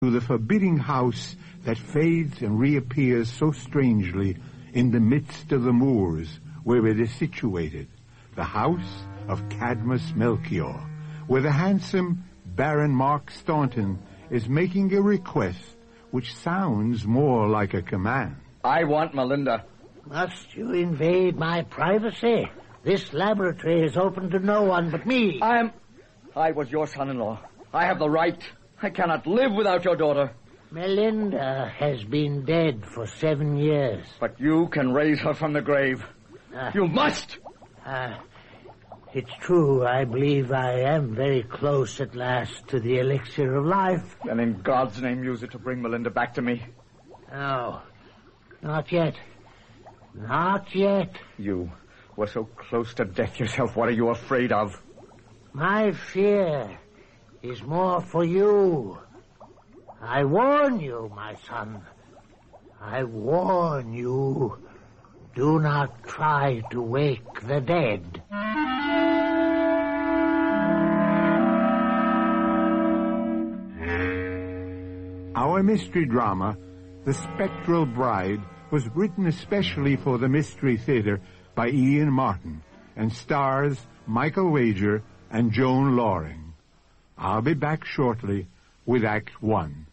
to the forbidding house that fades and reappears so strangely in the midst of the moors where it is situated, the house of Cadmus Melchior, where the handsome Baron Mark Staunton is making a request which sounds more like a command. I want Melinda. Must you invade my privacy? This laboratory is open to no one but me. I was your son-in-law. I have the right. I cannot live without your daughter. Melinda has been dead for 7 years. But you can raise her from the grave. You must! It's true. I believe I am very close at last to the elixir of life. Then in God's name use it to bring Melinda back to me. No, not yet. Not yet. You were so close to death yourself. What are you afraid of? My fear is more for you. I warn you, my son. I warn you. Do not try to wake the dead. Our mystery drama, The Spectral Bride, was written especially for the Mystery Theater by Ian Martin and stars Michael Wager and Joan Loring. I'll be back shortly with Act 1.